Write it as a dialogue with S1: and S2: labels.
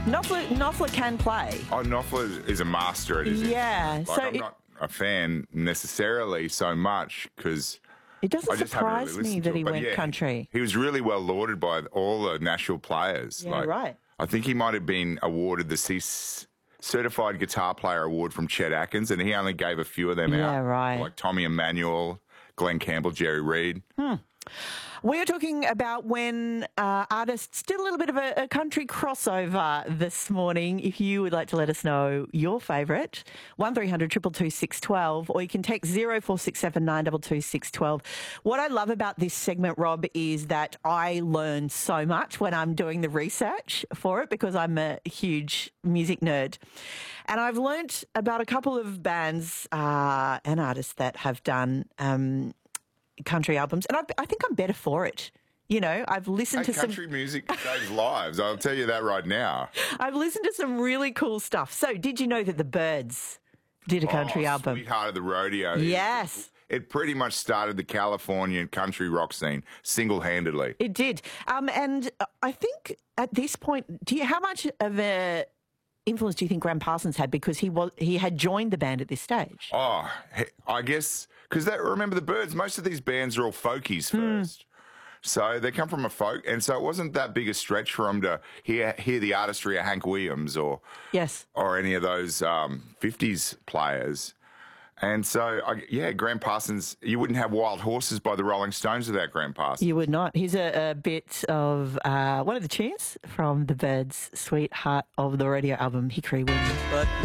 S1: Knopfler can play.
S2: Oh, Knopfler is a master at his
S1: Yeah.
S2: instrument. I'm not a fan necessarily so much because
S1: it doesn't
S2: I just haven't really
S1: surprise me
S2: listened
S1: that
S2: to
S1: he
S2: it. But
S1: went
S2: yeah,
S1: country.
S2: He was really well lauded by all the national players.
S1: Yeah, right.
S2: I think he might have been awarded the Certified Guitar Player Award from Chet Atkins, and he only gave a few of them out.
S1: Yeah, right.
S2: Like Tommy Emmanuel, Glenn Campbell, Jerry Reed.
S1: We're talking about when artists did a little bit of a country crossover this morning. If you would like to let us know your favourite, 1300 222 612, or you can text 0467 922 612. What I love about this segment, Rob, is that I learn so much when I'm doing the research for it because I'm a huge music nerd. And I've learnt about a couple of bands and artists that have done country albums, and I think I'm better for it. You know, I've listened to
S2: country music saves lives. I'll tell you that right now.
S1: I've listened to some really cool stuff. So, did you know that the Byrds did a country album?
S2: Sweetheart of the Rodeo.
S1: Yes.
S2: It pretty much started the Californian country rock scene single-handedly.
S1: It did. And I think at this point, how much of a influence do you think Graham Parsons had, because he had joined the band at this stage?
S2: Oh, I guess because remember the Byrds. Most of these bands are all folkies first, so they come from a folk, and so it wasn't that big a stretch for them to hear the artistry of Hank Williams or any of those 50s players. And so, Graham Parsons, you wouldn't have Wild Horses by the Rolling Stones without Graham Parsons.
S1: You would not. Here's a bit of one of the tunes from the Byrds' Sweetheart of the Rodeo album, Hickory Wind.
S3: But